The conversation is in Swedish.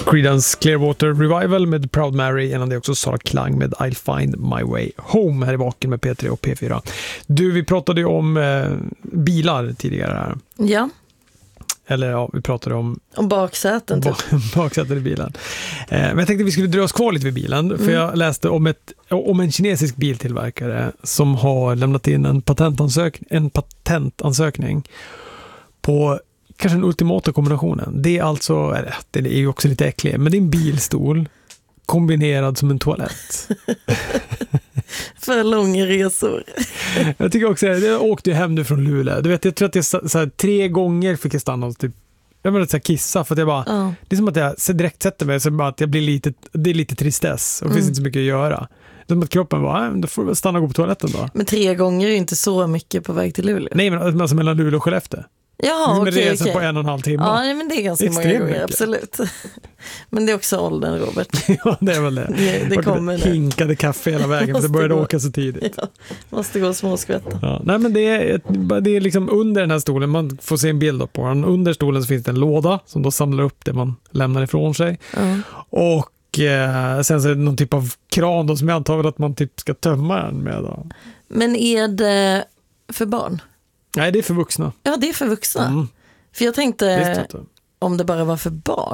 Creedence Clearwater Revival med Proud Mary. Innan det också Sara Klang med I'll Find My Way Home här i Vaken med P3 och P4. Du, vi pratade ju om bilar tidigare här. Ja. Eller ja, vi pratade om baksäten typ. Baksäten i bilen. Men jag tänkte att vi skulle dra oss kvar lite vid bilen. För jag läste om en kinesisk biltillverkare som har lämnat in en patentansökning på kanske den ultimata kombinationen. Det är alltså, det är ju också lite äckligt, men det är en bilstol kombinerad som en toalett. För långa resor. Jag tycker också, jag åkte ju hem nu från Luleå. Du vet, jag tror att jag så här, 3 gånger fick jag stanna och typ, jag menar, så här, kissa för att jag bara, det är som att jag direkt sätter mig så bara att jag blir det är lite tristess och det finns inte så mycket att göra. Det är som att kroppen bara, då får jag stanna och gå på toaletten då. Men 3 gånger är ju inte så mycket på väg till Luleå. Nej, men alltså mellan Luleå och Skellefteå. Ja, okej. På 1,5 timme. Ja, men det är ganska extremt många gånger, mycket. Absolut. Men det är också åldern, Robert. Ja, det är väl det. Det kommer nu. Hinkade kaffe hela vägen för det började åka så tidigt. Ja, måste gå småskvätta. Ja, nej, men det är liksom under den här stolen, man får se en bild på den. Under stolen så finns det en låda som då samlar upp det man lämnar ifrån sig. Och sen så är det någon typ av kran då, som jag antar att man typ ska tömma den med. Då. Men är det för barn? Nej, det är för vuxna. Ja, det är för vuxna. För jag tänkte, om det bara var för barn.